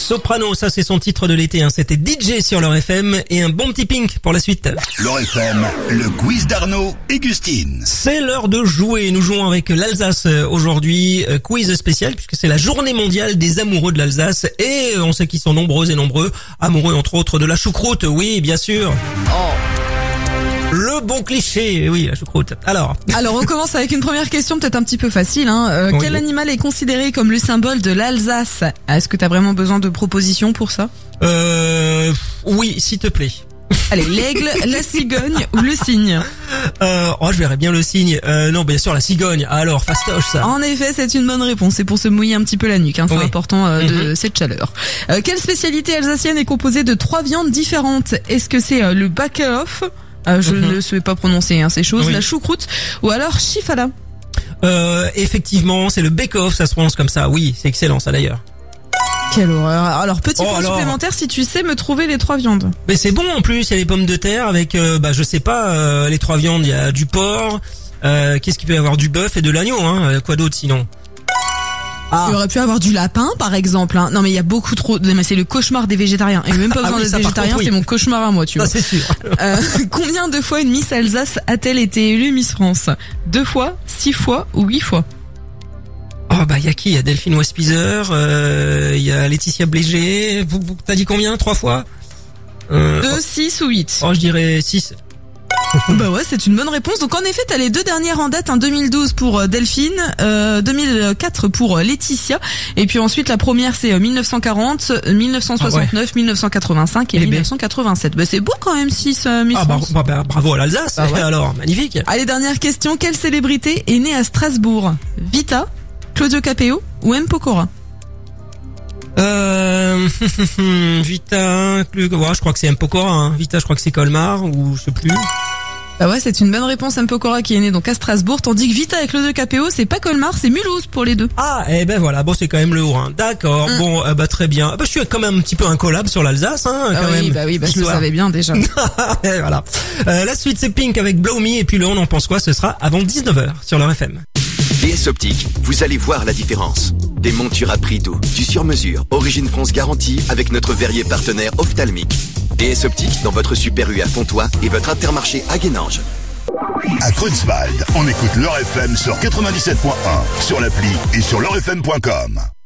Soprano, ça c'est son titre de l'été, hein. C'était DJ sur leur FM et un bon petit pink pour la suite. Leur FM, le quiz d'Arnaud et Gustine. C'est l'heure de jouer. Nous jouons avec l'Alsace aujourd'hui, quiz spécial puisque c'est la journée mondiale des amoureux de l'Alsace et on sait qu'ils sont nombreux et nombreux, amoureux entre autres de la choucroute, oui bien sûr. Le bon cliché, oui, la choucroute. Alors, on commence avec une première question peut-être un petit peu facile. Oui. Quel animal est considéré comme le symbole de l'Alsace? Est-ce que t'as vraiment besoin de propositions pour ça? Oui, s'il te plaît. Allez, l'aigle, la cigogne ou le cygne? Je verrais bien le cygne. Non, bien sûr, la cigogne. Alors, fastoche, ça. En effet, c'est une bonne réponse. C'est pour se mouiller un petit peu la nuque. C'est Oui. important de cette chaleur. Quelle spécialité alsacienne est composée de 3 viandes différentes? Est-ce que c'est le Backelhof? Je ne sais pas prononcer ces choses. Oui. La choucroute ou alors Chifala? Effectivement, c'est le bake-off, ça se prononce comme ça. Oui, c'est excellent, ça d'ailleurs. Quelle horreur. Alors, petit point alors. supplémentaire si tu sais me trouver les 3 viandes. Mais c'est bon en plus, il y a les pommes de terre avec, je sais pas, les 3 viandes, il y a du porc, qu'est-ce qu'il peut y avoir, du bœuf et de l'agneau, hein. Quoi d'autre sinon? Il aurait pu avoir du lapin, par exemple. Non, mais il y a beaucoup trop. Mais c'est le cauchemar des végétariens. Et même pas besoin oui, d'être ça, par végétarien, contre, oui. c'est mon cauchemar à moi, tu vois. Ça c'est sûr. Combien de fois une Miss Alsace a-t-elle été élue Miss France? 2 fois, 6 fois ou 8 fois? Il y a qui? Il y a Delphine Westpizer, il y a Laetitia Blégé. T'as dit combien? 3 fois? 2, 6 ou 8? Je dirais 6. Bah ouais, c'est une bonne réponse. Donc en effet, t'as les 2 dernières en date, 2012 pour Delphine, 2004 pour Laetitia, et puis ensuite la première c'est 1940, 1969, 1985 et 1987. Bah c'est beau quand même 6 Miss France. Bravo à l'Alsace. Bah ouais. Alors, magnifique. Allez, dernière question. Quelle célébrité est née à Strasbourg? Vita, Claudio Capéo ou M. Pokora? Vita, je crois que c'est M. Pokora, hein. Vita, je crois que c'est Colmar, ou je sais plus. Bah ouais, c'est une bonne réponse, M. Pokora qui est né donc à Strasbourg, tandis que Vita avec Claudio Capéo, c'est pas Colmar, c'est Mulhouse pour les deux. Ah, voilà, bon, c'est quand même le Haut-Rhin. D'accord, bon, très bien. Je suis quand même un petit peu un collab sur l'Alsace, hein, quand même. Je le savais bien déjà. Et voilà. La suite, c'est Pink avec Blow Me, et puis le On en pense quoi, ce sera avant 19h sur leur FM. DS Optique, vous allez voir la différence. Des montures à prix doux, du sur-mesure, Origine France garantie avec notre verrier partenaire ophtalmique. DS Optique dans votre Super U à Fontois et votre Intermarché à Guénange. À Creutzwald, on écoute Leur FM sur 97.1, sur l'appli et sur leurfm.com.